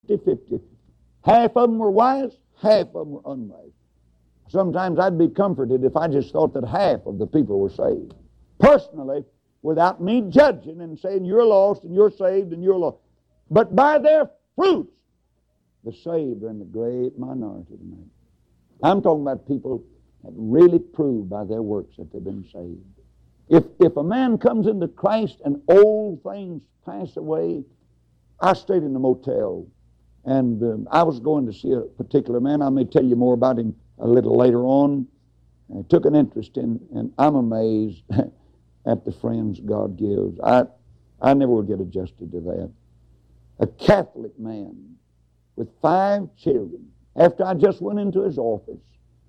50-50. Half of them were wise, half of them were unwise. Sometimes I'd be comforted if I just thought that half of the people were saved. Personally, without me judging and saying you're lost and you're saved and you're lost. But by their fruits, the saved are in the great minority tonight. I'm talking about people that really prove by their works that they've been saved. If a man comes into Christ and old things pass away, I stayed in a motel, and I was going to see a particular man. I may tell you more about him a little later on. I took an interest in, and I'm amazed at the friends God gives. I never will get adjusted to that. A Catholic man with 5 children, after I just went into his office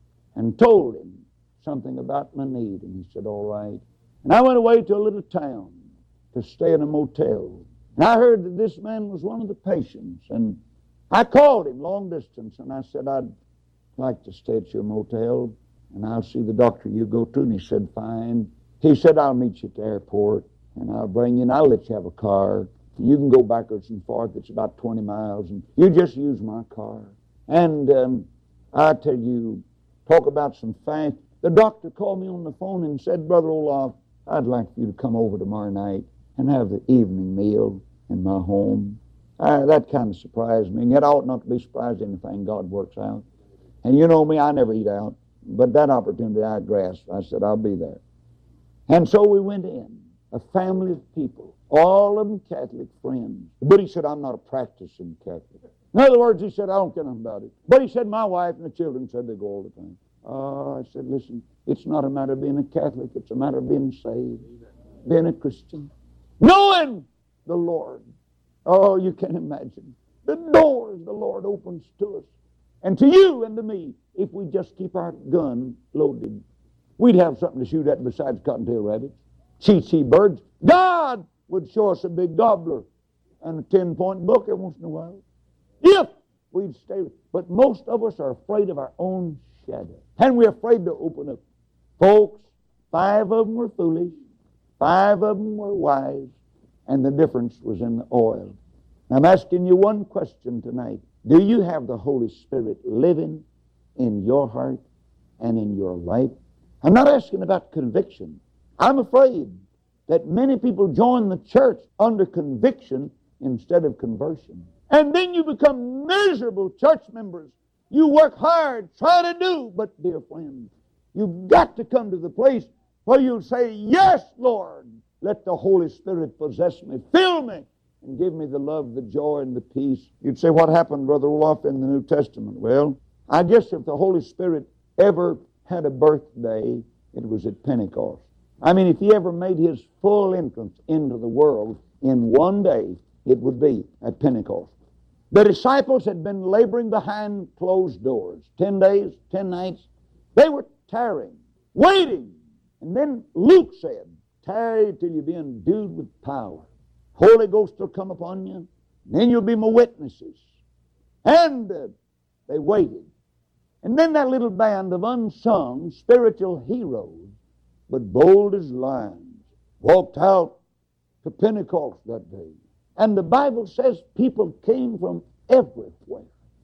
and told him something about my need, and he said, all right. And I went away to a little town to stay in a motel. And I heard that this man was one of the patients, and I called him long distance, and I said, I'd like to stay at your motel, and I'll see the doctor you go to. And he said, fine. He said, I'll meet you at the airport, and I'll bring you, and I'll let you have a car. You can go backwards and forth. It's about 20 miles, and you just use my car. And I tell you, talk about some facts. The doctor called me on the phone and said, Brother Olaf, I'd like for you to come over tomorrow night and have the evening meal in my home. That kind of surprised me. And yet I ought not to be surprised at anything God works out. And you know me, I never eat out. But that opportunity I grasped. I said, I'll be there. And so we went in, a family of people, all of them Catholic friends. But he said, I'm not a practicing Catholic. In other words, he said, I don't care nothing about it. But he said, my wife and the children said they go all the time. I said, listen, it's not a matter of being a Catholic. It's a matter of being saved, being a Christian, knowing the Lord. Oh, you can imagine the doors the Lord opens to us. And to you and to me, if we just keep our gun loaded, we'd have something to shoot at besides cottontail rabbits, chee-chee birds. God would show us a big gobbler and a 10-point book every once in a while. If we'd stay. But most of us are afraid of our own shadow. And we're afraid to open up. Folks, 5 of them were foolish. 5 of them were wise. And the difference was in the oil. I'm asking you one question tonight. Do you have the Holy Spirit living in your heart and in your life? I'm not asking about conviction. I'm afraid that many people join the church under conviction instead of conversion. And then you become miserable church members. You work hard, try to do, but dear friend, you've got to come to the place where you say, yes, Lord, let the Holy Spirit possess me, fill me, and give me the love, the joy, and the peace. You'd say, what happened, Brother Olaf, in the New Testament? Well, I guess if the Holy Spirit ever had a birthday, it was at Pentecost. I mean, if he ever made his full entrance into the world in one day, it would be at Pentecost. The disciples had been laboring behind closed doors. 10 days, 10 nights. They were tarrying, waiting. And then Luke said, tarry till you be endued with power. Holy Ghost will come upon you. And then you'll be my witnesses. And they waited. And then that little band of unsung spiritual heroes, but bold as lions, walked out to Pentecost that day. And the Bible says people came from everywhere.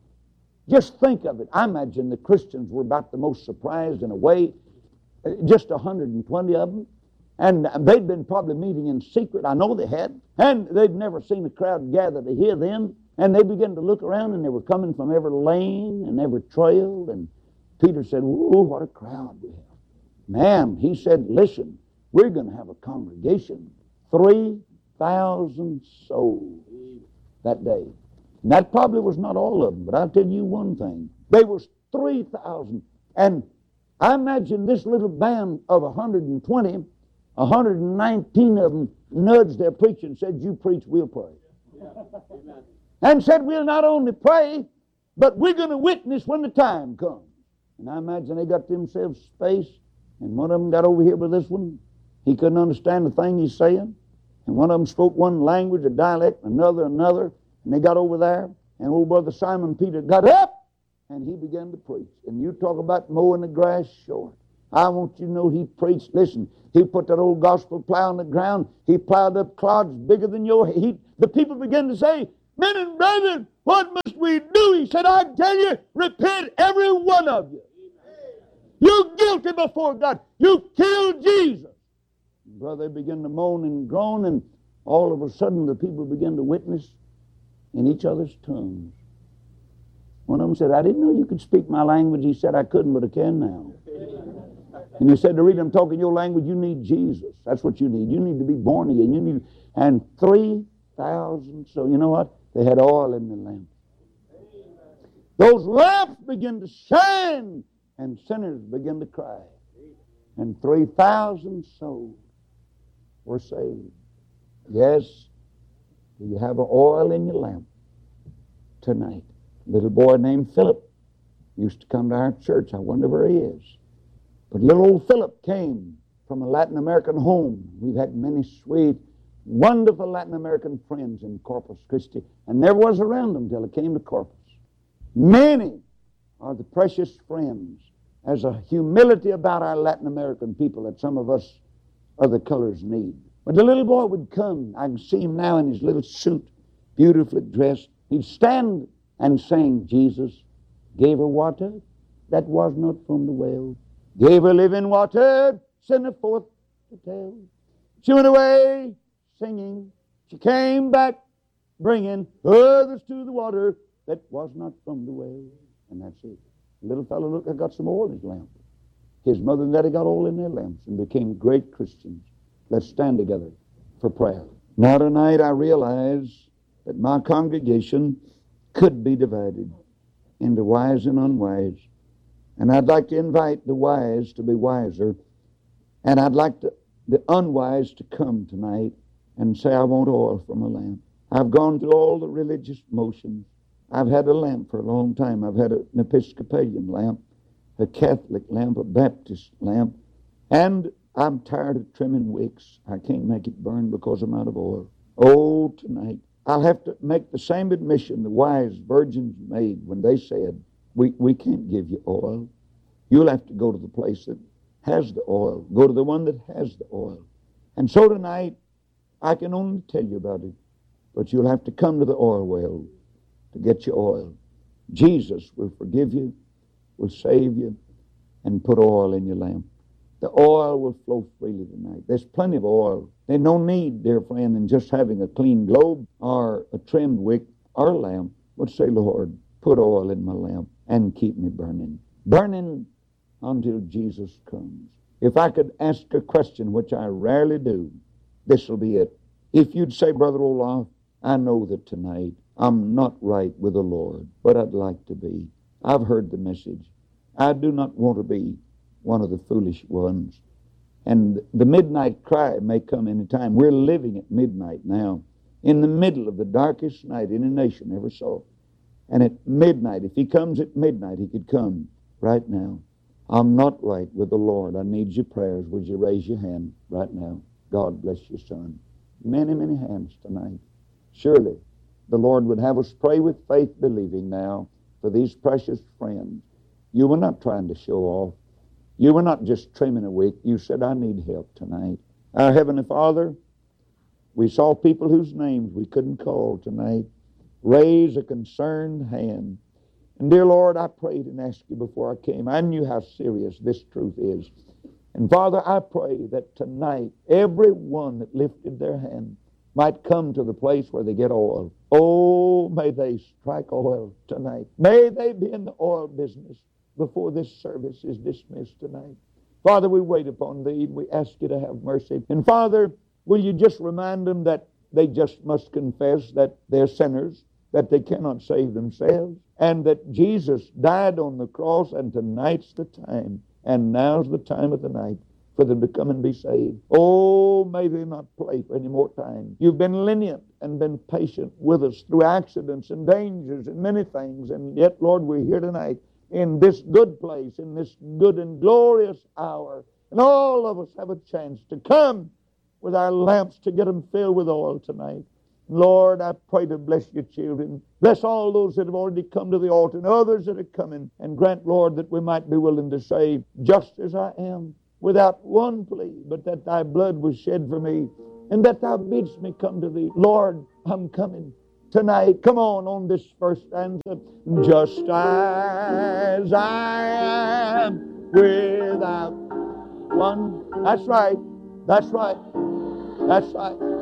Just think of it. I imagine the Christians were about the most surprised in a way. Just 120 of them. And they'd been probably meeting in secret. I know they had. And they'd never seen a crowd gather to hear them. And they began to look around, and they were coming from every lane and every trail. And Peter said, "Whoa, what a crowd we have." Man, he said, listen, we're going to have a congregation. 3,000 souls that day. And that probably was not all of them, but I'll tell you one thing. There was 3,000. And I imagine this little band of 120, 119 of them nudged their preacher and said, you preach, we'll pray. Yeah. And said, we'll not only pray, but we're going to witness when the time comes. And I imagine they got themselves space, and one of them got over here with this one. He couldn't understand the thing he's saying. And one of them spoke one language, a dialect, another. And they got over there, and old brother Simon Peter got up, and he began to preach. And you talk about mowing the grass short. I want you to know he preached. Listen, he put that old gospel plow on the ground. He plowed up clods bigger than your head. The people began to say, Men and brethren, what must we do? He said, I tell you, repent every one of you. You're guilty before God. You killed Jesus. Brother began to moan and groan, and all of a sudden the people began to witness in each other's tongues. One of them said, I didn't know you could speak my language. He said, I couldn't, but I can now. And he said, the reason I'm talking your language, you need Jesus. That's what you need. You need to be born again. You need, and 3,000, so you know what? They had oil in the lamp. Those lamps began to shine, and sinners began to cry. And 3,000 souls were saved. Yes, do you have oil in your lamp tonight? A little boy named Philip used to come to our church. I wonder where he is. But little old Philip came from a Latin American home. We've had many sweet, wonderful Latin American friends in Corpus Christi, and never was around them till it came to Corpus. Many are the precious friends. There's a humility about our Latin American people that some of us other colors need. But the little boy would come. I can see him now in his little suit, beautifully dressed. He'd stand and sing, Jesus gave her water that was not from the well, gave her living water, sent her forth to tell. She went away singing. She came back bringing others to the water that was not from the well. And that's it. The little fellow, look, I got some oil in his lamp. His mother and daddy got oil in their lamps and became great Christians. Let's stand together for prayer. Now tonight I realize that my congregation could be divided into wise and unwise. And I'd like to invite the wise to be wiser. And I'd like the unwise to come tonight and say, I want oil from a lamp. I've gone through all the religious motions. I've had a lamp for a long time. I've had an Episcopalian lamp, a Catholic lamp, a Baptist lamp, and I'm tired of trimming wicks. I can't make it burn because I'm out of oil. Oh, tonight, I'll have to make the same admission the wise virgins made when they said, we can't give you oil. You'll have to go to the place that has the oil. Go to the one that has the oil. And so tonight, I can only tell you about it, but you'll have to come to the oil well to get your oil. Jesus will forgive you, will save you, and put oil in your lamp. The oil will flow freely tonight. There's plenty of oil. There's no need, dear friend, in just having a clean globe or a trimmed wick or lamp. But say, Lord, put oil in my lamp and keep me burning. Burning until Jesus comes. If I could ask a question, which I rarely do, this will be it. If you'd say, Brother Olaf, I know that tonight I'm not right with the Lord, but I'd like to be. I've heard the message. I do not want to be one of the foolish ones. And the midnight cry may come any time. We're living at midnight now, in the middle of the darkest night any nation ever saw. And at midnight, if he comes at midnight, he could come right now. I'm not right with the Lord. I need your prayers. Would you raise your hand right now? God bless your son. Many, many hands tonight. Surely the Lord would have us pray with faith, believing now for these precious friends. You were not trying to show off. You were not just trimming a wick. You said, I need help tonight. Our Heavenly Father, we saw people whose names we couldn't call tonight raise a concerned hand. And dear Lord, I prayed and asked you before I came. I knew how serious this truth is. And Father, I pray that tonight everyone that lifted their hand might come to the place where they get oil. Oh, may they strike oil tonight. May they be in the oil business before this service is dismissed tonight. Father, we wait upon thee and we ask you to have mercy. And Father, will you just remind them that they just must confess that they're sinners, that they cannot save themselves, and that Jesus died on the cross, and tonight's the time, and now's the time of the night for them to come and be saved. Oh, may they not play for any more time. You've been lenient and been patient with us through accidents and dangers and many things, and yet, Lord, we're here tonight in this good place, in this good and glorious hour, and all of us have a chance to come with our lamps to get them filled with oil tonight. Lord, I pray to bless your children. Bless all those that have already come to the altar and others that are coming. And grant, Lord, that we might be willing to say, just as I am, without one plea, but that thy blood was shed for me, and that thou bidst me come to thee. Lord, I'm coming. tonight. Come on this first stanza. Just as I am without one. That's right. That's right. That's right.